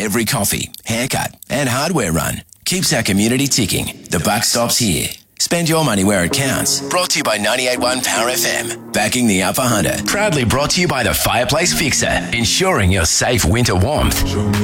Every coffee, haircut and hardware run keeps our community ticking. The buck stops here. Spend your money where it counts. Brought to you by 98.1 Power FM. Backing the Upper Hunter. Proudly brought to you by the Fireplace Fixer. Ensuring your safe winter warmth.